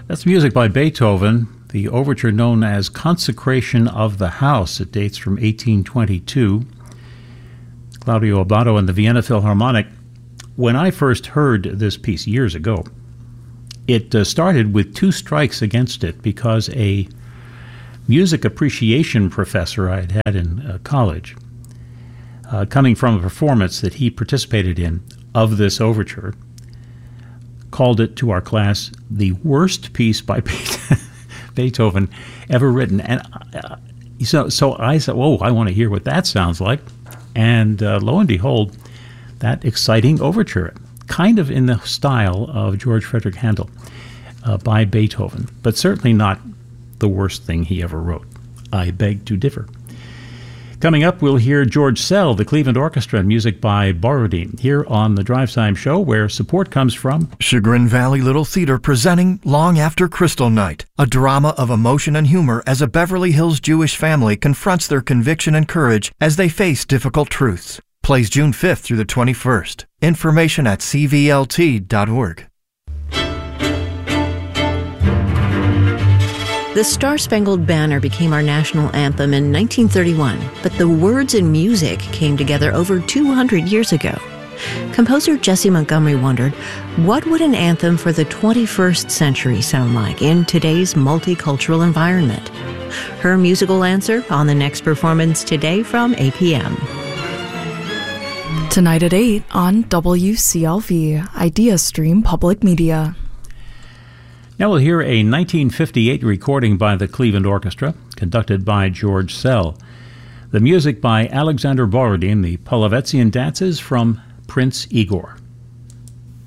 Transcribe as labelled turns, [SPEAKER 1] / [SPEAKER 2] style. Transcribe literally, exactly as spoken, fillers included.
[SPEAKER 1] That's music by Beethoven, the overture known as Consecration of the House. It dates from eighteen twenty-two. Claudio Abbado and the Vienna Philharmonic. When I first heard this piece years ago, it uh, started with two strikes against it because a music appreciation professor I had had in uh, college, uh, coming from a performance that he participated in of this overture, called it to our class the worst piece by Beethoven ever written. And uh, so, so I said, whoa, I want to hear what that sounds like. And uh, lo and behold, that exciting overture, kind of in the style of George Frederick Handel uh, by Beethoven, but certainly not the worst thing he ever wrote. I beg to differ. Coming up, we'll hear George Szell, the Cleveland Orchestra, and music by Borodin, here on the Drive Time Show, where support comes from
[SPEAKER 2] Chagrin Valley Little Theater, presenting Long After Crystal Night, a drama of emotion and humor as a Beverly Hills Jewish family confronts their conviction and courage as they face difficult truths. Plays June fifth through the twenty-first. Information at c v l t dot org.
[SPEAKER 3] The Star-Spangled Banner became our national anthem in nineteen thirty-one, but the words and music came together over two hundred years ago. Composer Jessie Montgomery wondered, what would an anthem for the twenty-first century sound like in today's multicultural environment? Her musical answer on the next performance today from A P M.
[SPEAKER 4] Tonight at eight on W C L V, Idea Stream Public Media.
[SPEAKER 1] Now we'll hear a nineteen fifty-eight recording by the Cleveland Orchestra, conducted by George Szell. The music by Alexander Borodin, the Polovetzian dances from Prince Igor.